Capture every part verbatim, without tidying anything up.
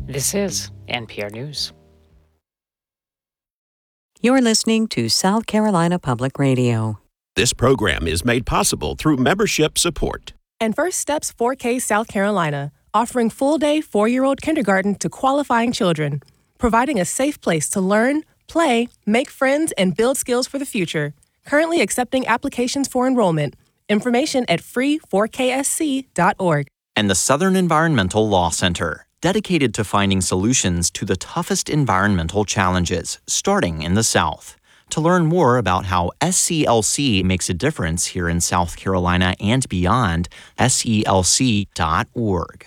This is N P R News. You're listening to South Carolina Public Radio. This program is made possible through membership support. And First Steps four K South Carolina, offering full-day four-year-old kindergarten to qualifying children, providing a safe place to learn, play, make friends, and build skills for the future. Currently accepting applications for enrollment. Information at free four k s c dot org. And the Southern Environmental Law Center, dedicated to finding solutions to the toughest environmental challenges, starting in the South. To learn more about how S C L C makes a difference here in South Carolina and beyond, S E L C dot org.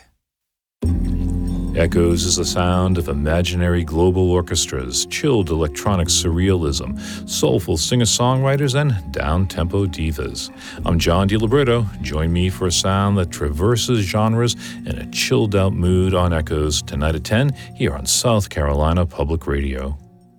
Echoes is the sound of imaginary global orchestras, chilled electronic surrealism, soulful singer-songwriters, and down-tempo divas. I'm John DiLibretto. Join me for a sound that traverses genres in a chilled-out mood on Echoes tonight at ten here on South Carolina Public Radio.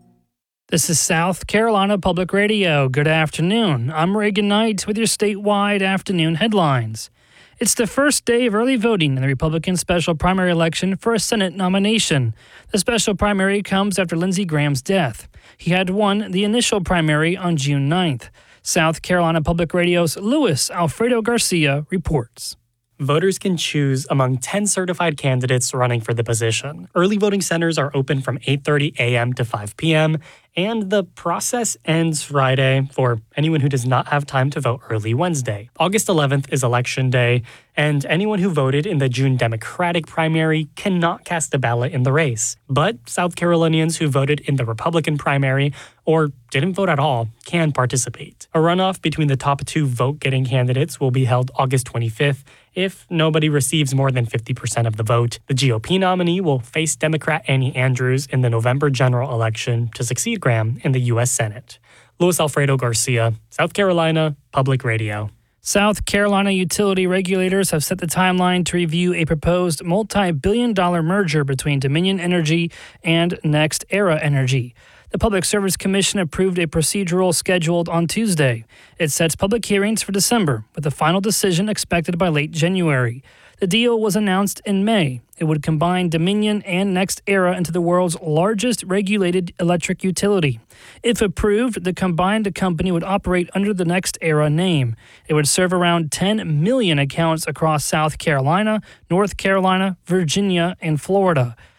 This is South Carolina Public Radio. Good afternoon. I'm Reagan Knight with your statewide afternoon headlines. It's the first day of early voting in the Republican special primary election for a Senate nomination. The special primary comes after Lindsey Graham's death. He had won the initial primary on June ninth. South Carolina Public Radio's Luis Alfredo Garcia reports. Voters can choose among ten certified candidates running for the position. Early voting centers are open from eight thirty a.m. to five p.m., and the process ends Friday for anyone who does not have time to vote early Wednesday. August eleventh is Election Day, and anyone who voted in the June Democratic primary cannot cast a ballot in the race. But South Carolinians who voted in the Republican primary or didn't vote at all can participate. A runoff between the top two vote-getting candidates will be held August twenty-fifth. If nobody receives more than fifty percent of the vote, the G O P nominee will face Democrat Annie Andrews in the November general election to succeed Graham in the U S Senate. Luis Alfredo Garcia, South Carolina Public Radio. South Carolina utility regulators have set the timeline to review a proposed multi-billion dollar merger between Dominion Energy and NextEra Energy. The Public Service Commission approved a procedural scheduled on Tuesday. It sets public hearings for December, with a final decision expected by late January. The deal was announced in May. It would combine Dominion and NextEra into the world's largest regulated electric utility. If approved, the combined company would operate under the NextEra name. It would serve around ten million accounts across South Carolina, North Carolina, Virginia, and Florida.